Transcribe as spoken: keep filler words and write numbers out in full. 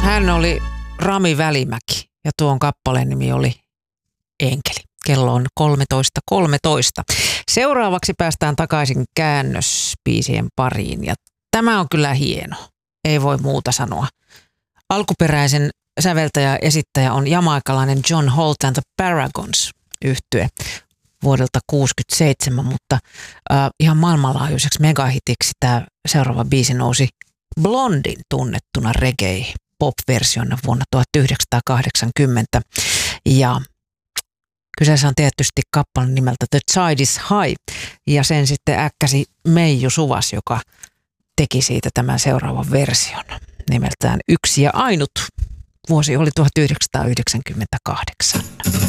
Hän oli Rami Välimäki ja tuon kappaleen nimi oli Enkeli. Kello on kolmetoista kolmetoista. Seuraavaksi päästään takaisin käännöspiisien pariin ja tämä on kyllä hieno. Ei voi muuta sanoa. Alkuperäisen säveltäjä ja esittäjä on jamaikalainen John Holt and the Paragons -yhtye vuodelta kuusikymmentäseitsemän, mutta äh, ihan maailmanlaajuiseksi megahitiksi tämä seuraava biisi nousi Blondin tunnettuna reggae-pop-versiona vuonna tuhatyhdeksänsataakahdeksankymmentä. Ja kyseessä on tietysti kappale nimeltä The Tide is High, ja sen sitten äkkäsi Meiju Suvas, joka teki siitä tämän seuraavan version nimeltään Yksi ja ainut. Vuosi oli tuhatyhdeksänsataayhdeksänkymmentäkahdeksan.